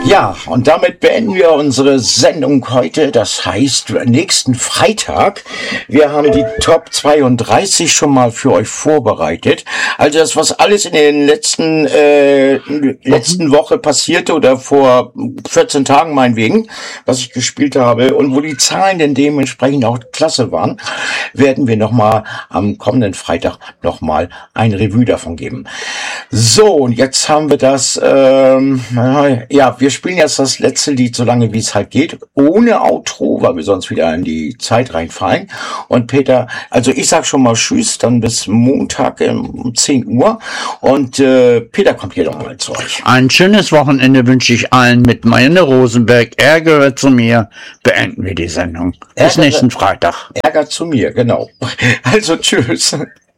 Ja, und damit beenden wir unsere Sendung heute. Das heißt, nächsten Freitag. Wir haben die Top 32 schon mal für euch vorbereitet. Also das, was alles in den letzten Woche passierte oder vor 14 Tagen meinetwegen, was ich gespielt habe und wo die Zahlen denn dementsprechend auch klasse waren, werden wir nochmal am kommenden Freitag nochmal ein Revue davon geben. So, und jetzt haben wir das, wir spielen jetzt das letzte Lied so lange, wie es halt geht, ohne Outro, weil wir sonst wieder in die Zeit reinfallen. Und Peter, also ich sag schon mal Tschüss, dann bis Montag um 10 Uhr. Und Peter kommt hier nochmal zu euch. Ein schönes Wochenende wünsche ich allen mit Marianne Rosenberg. Er gehört zu mir. Beenden wir die Sendung. Bis nächsten Freitag. Ärger zu mir, genau. Also tschüss.